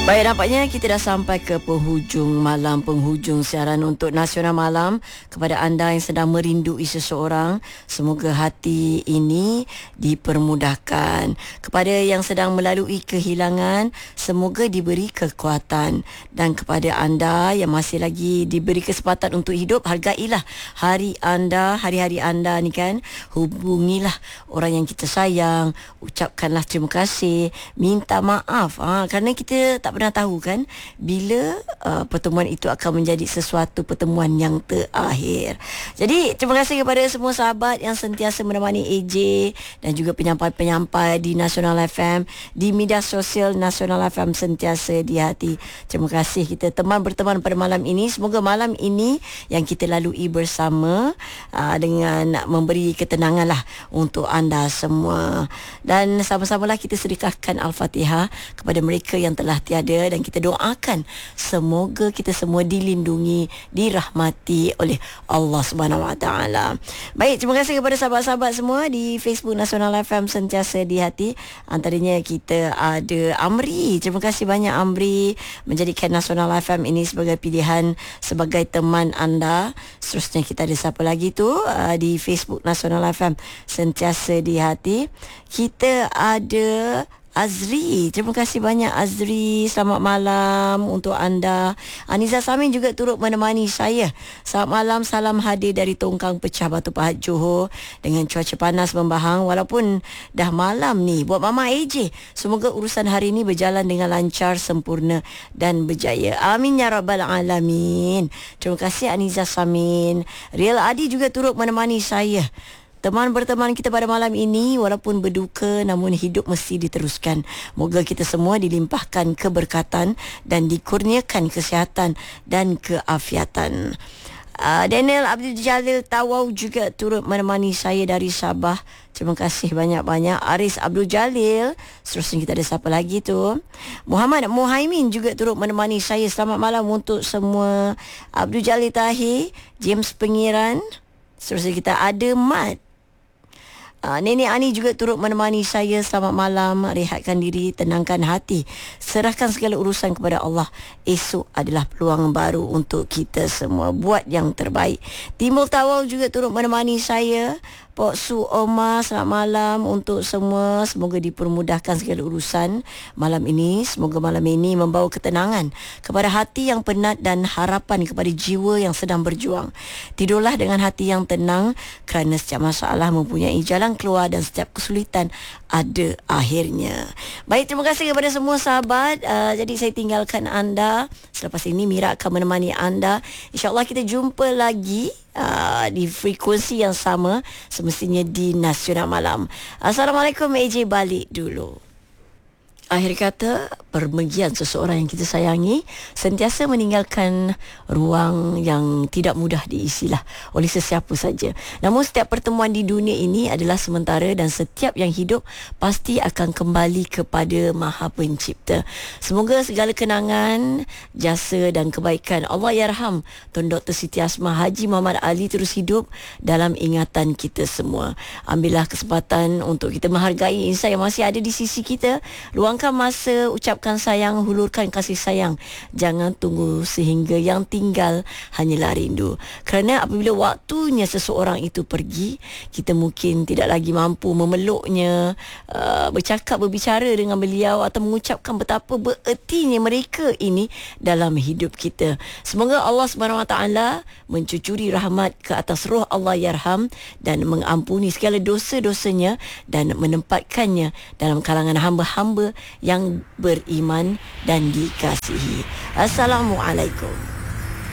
Baik, nampaknya kita dah sampai ke penghujung siaran untuk Nasional Malam. Kepada anda yang sedang merindui seseorang, semoga hati ini dipermudahkan. Kepada yang sedang melalui kehilangan, semoga diberi kekuatan. Dan kepada anda yang masih lagi diberi kesempatan untuk hidup, hargailah hari-hari anda ni kan. Hubungilah orang yang kita sayang, ucapkanlah terima kasih, minta maaf. Kerana kita tak pernah tahu kan bila pertemuan itu akan menjadi sesuatu pertemuan yang terakhir. Jadi terima kasih kepada semua sahabat yang sentiasa menemani AJ dan juga penyampai-penyampai di Nasional FM, di media sosial Nasional FM sentiasa di hati. Terima kasih kita berteman pada malam ini. Semoga malam ini yang kita lalui bersama dengan memberi ketenangan lah untuk anda semua. Dan sama-samalah kita sedekahkan Al-Fatihah kepada mereka yang telah tiada, dan kita doakan semoga kita semua dilindungi, dirahmati oleh Allah Subhanahu Wa Taala. Baik, terima kasih kepada sahabat-sahabat semua di Facebook Nasional FM sentiasa di hati. Antaranya kita ada Amri. Terima kasih banyak Amri menjadikan Nasional FM ini sebagai pilihan sebagai teman anda. Seterusnya kita ada siapa lagi tu di Facebook Nasional FM sentiasa di hati. Kita ada Azri. Terima kasih banyak Azri. Selamat malam untuk anda. Aniza Samin juga turut menemani saya. Selamat malam, salam hadir dari Tongkang Pecah Batu Pahat Johor dengan cuaca panas membahang walaupun dah malam ni. Buat Mama AJ, semoga urusan hari ini berjalan dengan lancar, sempurna dan berjaya. Amin ya rabbal alamin. Terima kasih Aniza Samin. Rial Adi juga turut menemani saya. Teman berteman kita pada malam ini, walaupun berduka namun hidup mesti diteruskan. Moga kita semua dilimpahkan keberkatan dan dikurniakan kesihatan dan keafiatan. Daniel Abdul Jalil Tawau juga turut menemani saya dari Sabah. Terima kasih banyak-banyak. Aris Abdul Jalil. Seterusnya kita ada siapa lagi tu? Muhammad Muhaimin juga turut menemani saya. Selamat malam untuk semua. Abdul Jalil Tahir, James Pengiran. Seterusnya kita ada Mat. Nenek Ani juga turut menemani saya. Selamat malam. Rehatkan diri, tenangkan hati, serahkan segala urusan kepada Allah. Esok adalah peluang baru untuk kita semua. Buat yang terbaik. Timur Tawau juga turut menemani saya. Pok Su Omar, selamat malam untuk semua. Semoga dipermudahkan segala urusan malam ini. Semoga malam ini membawa ketenangan kepada hati yang penat dan harapan kepada jiwa yang sedang berjuang. Tidurlah dengan hati yang tenang kerana setiap masalah mempunyai jalan keluar dan setiap kesulitan ada akhirnya. Baik, terima kasih kepada semua sahabat. Jadi saya tinggalkan anda. Selepas ini Mira akan menemani anda. InsyaAllah kita jumpa lagi di frekuensi yang sama, semestinya di Nasional Malam. Assalamualaikum. AJ balik dulu. Akhir kata, permergian seseorang yang kita sayangi sentiasa meninggalkan ruang yang tidak mudah diisilah oleh sesiapa saja. Namun setiap pertemuan di dunia ini adalah sementara dan setiap yang hidup pasti akan kembali kepada Maha Pencipta. Semoga segala kenangan, jasa dan kebaikan Allahyarham Tun Dr. Siti Asmah Haji Muhammad Ali terus hidup dalam ingatan kita semua. Ambillah kesempatan untuk kita menghargai insan yang masih ada di sisi kita. Luangkan masa, ucapkan sayang, hulurkan kasih sayang. Jangan tunggu sehingga yang tinggal hanyalah rindu. Kerana apabila waktunya seseorang itu pergi, kita mungkin tidak lagi mampu memeluknya, berbicara dengan beliau atau mengucapkan betapa berertinya mereka ini dalam hidup kita. Semoga Allah SWT mencucuri rahmat ke atas roh Allahyarham dan mengampuni segala dosa-dosanya dan menempatkannya dalam kalangan hamba-hamba yang beriman dan dikasihi. Assalamualaikum.